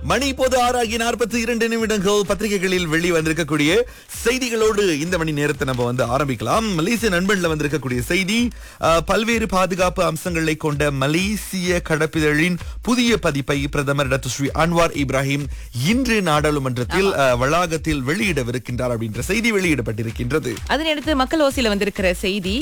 மணி இப்போது 6:42 பத்திரிகைகளில் வெளி வந்திருக்கக்கூடிய செய்திகளோடு இந்த மணி நேரத்தை நம்ம ஆரம்பிக்கலாம். மலேசிய நண்பன்ல வந்திருக்கக்கூடிய செய்தி, பல்வேறு பாதுகாப்பு அம்சங்களை கொண்ட மலேசிய கடப்பிதழின் புதிய பதிப்பை பிரதமர் டாக்டர் ஸ்ரீ அன்வார் இப்ராஹிம் இன்று நாடாளுமன்றத்தில் வளாகத்தில் வெளியிடவிருக்கின்றார் அப்படின்ற செய்தி வெளியிடப்பட்டிருக்கின்றது. அதனையடுத்து மக்கள் ஓசியில வந்திருக்கிற செய்தி,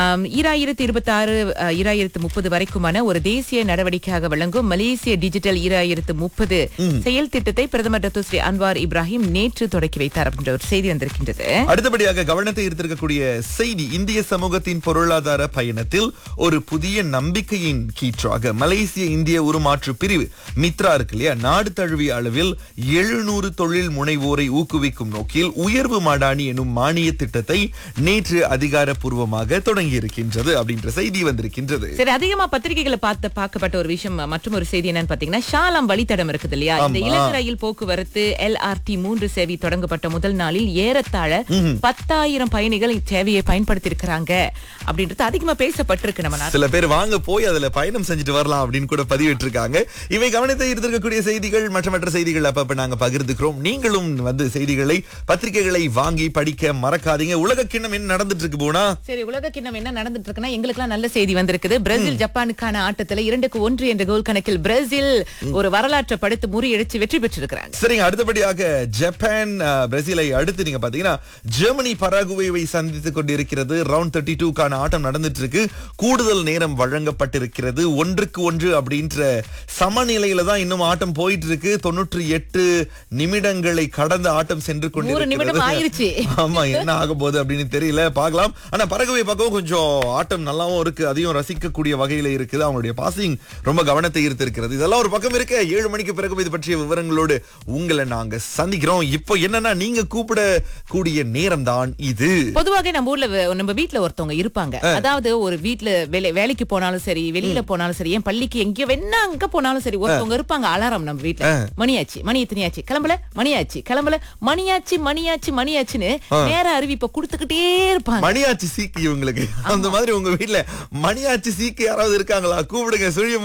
2026 2030 வரைக்குமான ஒரு தேசிய நடவடிக்கையாக விளங்கும் மலேசிய டிஜிட்டல் 2030 செயல் திட்டத்தை பிரதமர் டாக்டர் ஸ்ரீ அன்வார் இப்ராஹிம் நேற்று தொடக்கி வைத்தார் அப்படின்ற ஒரு செய்தி வந்திருக்கின்றது. அடுத்தபடியாக கவனத்தை ஈர்த்திருக்கக்கூடிய செய்தி, இந்திய சமூகத்தின் பொருளாதார பயணத்தில் ஒரு புதிய நம்பிக்கையின் கீற்றாக மலேசிய இந்திய உருமாற்று பிரிவு மித்ரா இருக்கு இல்லையா, நாடு தழுவிய அளவில் 700 தொழில் முனைவோரை ஊக்குவிக்கும் நோக்கில் உயர்வு மாடாணி எனும் மானிய திட்டத்தை நேற்று அதிகாரப்பூர்வமாக தொடங்கி இருக்கின்றது அப்படின்ற செய்தி வந்திருக்கின்றது. சரி, அதிகமா பத்திரிகைகளை பார்க்கப்பட்ட ஒரு விஷயம் மற்றும் ஒரு செய்தி என்னன்னு பாத்தீங்கன்னா, ஷாலாம் வழித்தடம் இருக்குது இல்லையா, இந்த இலக்கு ரயில் போக்குவரத்து LRT 3 சேவை தொடங்கப்பட்ட முதல் நாளில் ஏறத்தாழ 10,000 பயணிகள் சேவையை பயன்படுத்தி இருக்கிறாங்க அப்படின்றது அதிகமா பேசப்பட்டிருக்கு. நம்ம சில பேர் வாங்க போய் அதுல பயணம் செஞ்சுட்டு வரலாம் அப்படின்னு கூட பதிவிட்டு இருக்காங்க. இவை கவனத்தை ஈர்த்திருக்கக்கூடிய செய்திகள். மற்ற செய்திகள் அப்பப்ப நாங்க பகிர்ந்துக்கிறோம். நீங்களும் செய்திகளை பத்திரிகைகளை வாங்கி படிக்க மறக்காதீங்க. உலக கிண்ணம் என்ன நடந்துட்டு இருக்கு போனா? சரி, உலக கிண்ணம் என்ன நடந்துட்டு இருக்குன்னா, எங்களுக்கு நல்ல செய்தி வந்திருக்குது. பிரேசில் ஜப்பானுக்கான ஆட்டத்துல 2-1 என்ற கோல் கணக்கில் பிரேசில் ஒரு வரலாற்றை படுத்து முறியடிச்சு வெற்றி பெற்றிருக்கிறாங்க. சரிங்க, அடுத்தபடியாக ஜப்பான் பிரேசிலை அடுத்து நீங்க பாத்தீங்கன்னா ஜெர்மனி பராகுவேவை சந்தித்துக் கொண்டிருக்கிறது. ரவுண்ட் 32க்கான ஆட்டம் நடந்துட்டு இருக்கு. கூடுதல் நேரம் வழங்கப்பட்டிருக்கிறது. 1-1 அப்படின்ற சமநிலையில தான் இன்னும் ஆட்டம் போயிட்டு இருக்கு. 98 நிமிடங்களை கடந்த ஆட்டம் சென்று கொண்டிருக்கிறது. ஆமா, என்ன ஆக போகுது அப்படின்னு தெரியல, பார்க்கலாம். ஆனா பராகுவே பக்கம் கொஞ்சம் ஆட்டம் நல்லாவும் இருக்கு, அதையும் ரசிக்கக்கூடிய வகையில இருக்குது. அவங்களுடைய பாசிங் ரொம்ப கவனத்தை ஈர்த்திருக்கிறது. இதெல்லாம் ஒரு பக்கம் இருக்க 7 மணிக்கு பிறகு இது பற்றிய விவரங்களோடு உங்களை நாங்க சந்திக்கிறோம். இப்போ என்னன்னா, நீங்க கூப்பிடக்கூடிய நேரம் தான் இது. பொதுவாக நம்ம வீட்டுல ஒருத்தவங்க இருப்பாங்க. அதாவது ஒரு வீட்டுல வேலைக்கு போனாலும் சரி, வெளியில போனாலும் சரி, ஏன் பள்ளிக்கு எங்க வேணா அங்க போனாலும் சரி, ஒருத்தவங்க இருப்பாங்க. அலாரம் நம்ம வீட்டுல மணியாச்சு, மணி எத்தனையாச்சு, கிளம்பல, மணியாச்சு, கிளம்பல, மணியாச்சு, மணியாச்சு, மணியாச்சுன்னு நேர அறிவிப்பை கொடுத்துக்கிட்டே இருப்பாங்க. மணியாச்சு சீக்கு இவங்களுக்கு. அந்த மாதிரி உங்க வீட்டுல மணியாச்சு சீக்கு யாராவது இருக்காங்களா? கூப்பிடுங்க.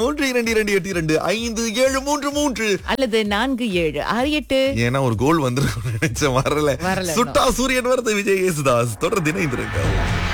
3222573 அல்லது 4768. ஏன்னா ஒரு கோல் வந்துரும் நினைச்ச வரல. சுட்டா சூரியன் வருது. விஜய் யேசுதாஸ் தொடர்ந்து இணைந்திருக்காரு.